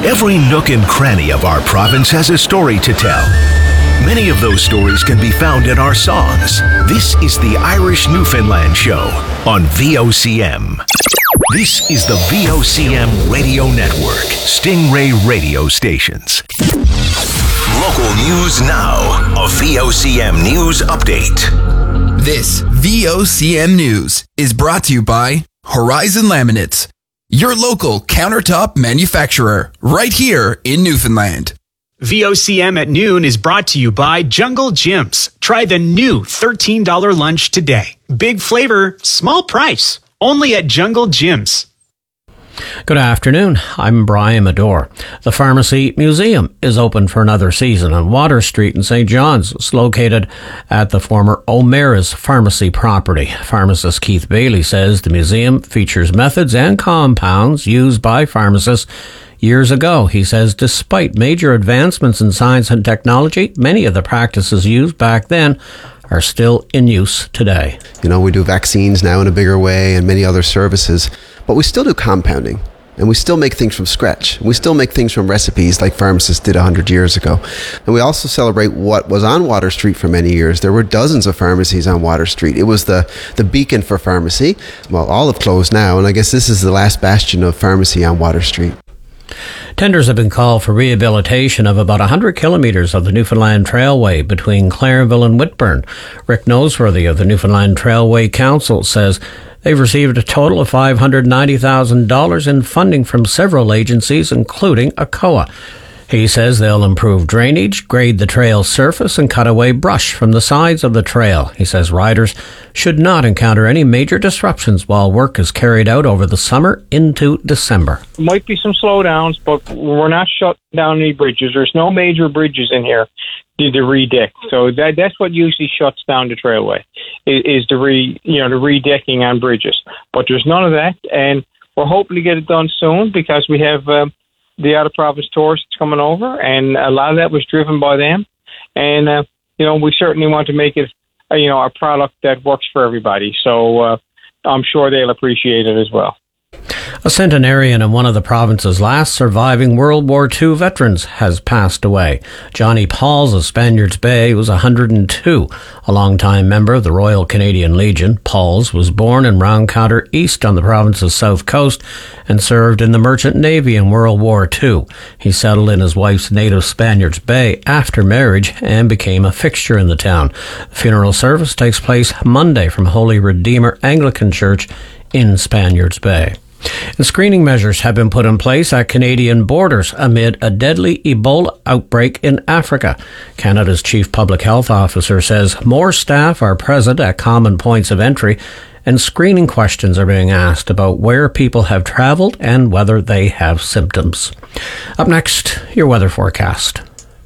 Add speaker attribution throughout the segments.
Speaker 1: Every nook and cranny of our province has a story to tell. Many of those stories can be found in our songs. This is the Irish Newfoundland Show on VOCM. This is the VOCM Radio Network, Stingray radio stations. Local news now, a VOCM news update.
Speaker 2: This VOCM news is brought to you by Horizon Laminates, your local countertop manufacturer, right here in Newfoundland.
Speaker 3: VOCM at noon is brought to you by Jungle Gyms. Try the new $13 lunch today. Big flavor, small price. Only at Jungle Gyms.
Speaker 4: Good afternoon. I'm Brian Medore. The Pharmacy Museum is open for another season on Water Street in St. John's. It's located at the former O'Meara's Pharmacy property. Pharmacist Keith Bailey says the museum features methods and compounds used by pharmacists years ago. He says despite major advancements in science and technology, many of the practices used back then are still in use today.
Speaker 5: You know, we do vaccines now in a bigger way and many other services, but we still do compounding and we still make things from scratch. We still make things from recipes like pharmacists did 100 years ago. And we also celebrate what was on Water Street for many years. There were dozens of pharmacies on Water Street. It was the beacon for pharmacy. Well, all have closed now, and I guess this is the last bastion of pharmacy on Water Street.
Speaker 4: Tenders have been called for rehabilitation of about 100 kilometres of the Newfoundland Trailway between Clareville and Whitburn. Rick Noseworthy of the Newfoundland Trailway Council says they've received a total of $590,000 in funding from several agencies, including ACOA. He says they'll improve drainage, grade the trail surface, and cut away brush from the sides of the trail. He says riders should not encounter any major disruptions while work is carried out over the summer into December.
Speaker 6: Might be some slowdowns, but we're not shutting down any bridges. There's no major bridges in here to redeck. So that's what usually shuts down the trailway, is the redecking on bridges. But there's none of that, and we're hoping to get it done soon because we have the out-of-province tourists coming over, and a lot of that was driven by them. And, we certainly want to make it, a product that works for everybody. So I'm sure they'll appreciate it as well.
Speaker 4: A centenarian and one of the province's last surviving World War II veterans has passed away. Johnny Pauls of Spaniards Bay was 102, a longtime member of the Royal Canadian Legion. Pauls was born in Roundcounter East on the province's south coast and served in the Merchant Navy in World War II. He settled in his wife's native Spaniards Bay after marriage and became a fixture in the town. The funeral service takes place Monday from Holy Redeemer Anglican Church in Spaniards Bay. And screening measures have been put in place at Canadian borders amid a deadly Ebola outbreak in Africa. Canada's Chief Public Health Officer says more staff are present at common points of entry and screening questions are being asked about where people have travelled and whether they have symptoms. Up next, your weather forecast.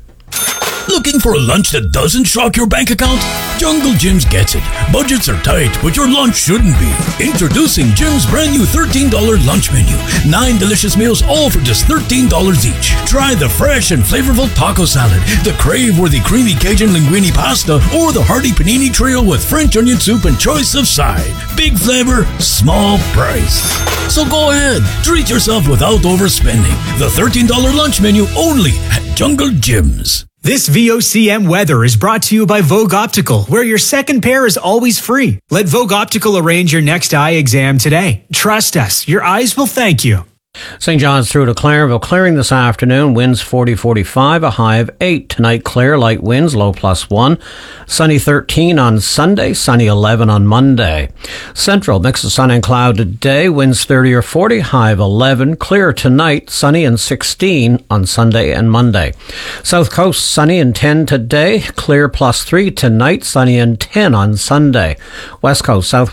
Speaker 7: Looking for a lunch that doesn't shock your bank account? Jungle Gyms gets it. Budgets are tight, but your lunch shouldn't be. Introducing Jim's brand new $13 lunch menu. 9 delicious meals, all for just $13 each. Try the fresh and flavorful taco salad, the crave-worthy creamy Cajun linguine pasta, or the hearty panini trio with French onion soup and choice of side. Big flavor, small price. So go ahead, treat yourself without overspending. The $13 lunch menu only at Jungle Gyms.
Speaker 3: This VOCM weather is brought to you by Vogue Optical, where your second pair is always free. Let Vogue Optical arrange your next eye exam today. Trust us, your eyes will thank you.
Speaker 4: St. John's through to Clareville, clearing this afternoon, winds 40-45, a high of 8. Tonight, clear, light winds, low +1. Sunny 13 on Sunday, sunny 11 on Monday. Central, mix of sun and cloud today, winds 30 or 40, high of 11. Clear tonight, sunny and 16 on Sunday and Monday. South Coast, sunny and 10 today, clear +3 tonight, sunny and 10 on Sunday. West Coast, south